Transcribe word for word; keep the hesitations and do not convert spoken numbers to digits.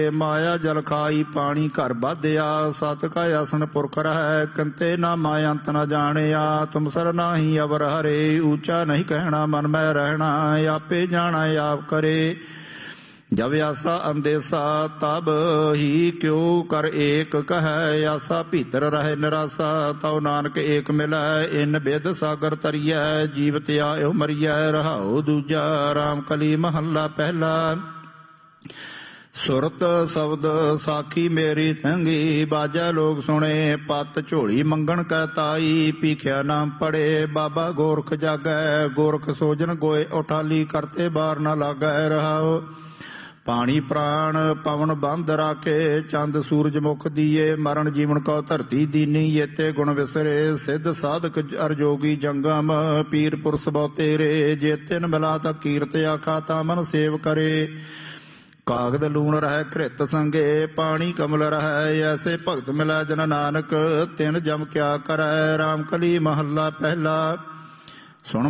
ਮਾਇਆ ਜਲ ਖਾਈ ਪਾਣੀ ਘਰ ਬਾਧਿਆ, ਸਤ ਕਾ ਆਸਣ ਪੁਰਖ ਰਹੈ, ਕੰਤੇ ਨਾ ਮਾਇਆ ਅੰਤ ਨ ਜਾਣਿਆ। ਤੁਮ ਸਰ ਨਾਹੀ ਅਵਰ ਹਰੇ, ਊਚਾ ਨਹੀਂ ਕਹਿਣਾ ਮਨ ਮੈਂ ਰਹਿਣਾ, ਆਪੇ ਜਾਣਾ ਆਪ ਕਰੇ। ਜਬ ਆਸਾ ਅੰਦੇਸਾ ਤਬ ਹੀ ਕਿਉ ਕਰ ਏਕ ਕਹੈ, ਆਸਾ ਭੀਤਰ ਰਹਿ ਨਿਰਾਸਾ, ਤਉ ਨਾਨਕ ਏਕ ਮਿਲੈ। ਇਨ ਬਿਦ ਸਾਗਰ ਤਰੀਐ, ਜੀਵਤ ਆਇਓ ਮਰੀਐ, ਰਹਾਉ ਦੂਜਾ। ਰਾਮ ਕਲੀ ਮਹੱਲਾ ਪਹਿਲਾ। ਸੁਰਤ ਸ਼ਬਦ ਸਾਖੀ ਮੇਰੀ ਤੰਗੀ, ਬਾਜੈ ਲੋਕ ਸੁਣੇ ਪਤ ਝੋਲੀ ਮੰਗਣ ਕੈ ਤਾਈ। ਭੀਖਿਆ ਨਾਮ ਪੜੇ ਬਾਬਾ ਗੋਰਖ ਜਾਗੈ, ਗੋਰਖ ਸੋਜਨ ਗੋਏ ਉਠਾਲੀ, ਕਰਤੇ ਬਾਰ ਨ ਲਾਗੈ। ਰਹਾਉ ਪਾਣੀ ਪ੍ਰਾਣ ਪਵਨ ਬੰਦ ਰਾਖੇ, ਚੰਦ ਸੂਰਜ ਮੁਖ ਦੀਏ, ਮਰਨ ਜੀਵਨ ਕਉ ਧਰਤੀ ਦੀਨੀ। ਯੇਤੇ ਗੁਣ ਵਿਸਰੇ ਸਿੱਧ ਸਾਧਕ ਅਰ ਜੋਗੀ ਜੰਗਮ, ਪੀਰ ਪੁਰਸ਼ ਬਹੁ ਤੇਰੇ। ਜੇ ਤਿਨ ਮਿਲਾ ਤਾ ਕੀਰਤ ਆਖਾ, ਤਾ ਮਨ ਸੇਵ ਕਰੇ। ਕਾਗਦ ਲੂਣ ਰਹਿ ਘ੍ਰਿਤ ਸੰਗੇ, ਪਾਣੀ ਕਮਲ ਰਹਿ, ਐਸੇ ਭਗਤ ਮਿਲੈ ਜਨ ਨਾਨਕ, ਤਿਨ ਜਮ ਕਿਆ ਕਰੈ। ਰਾਮ ਕਲੀ ਮਹੱਲਾ ਪਹਿਲਾ।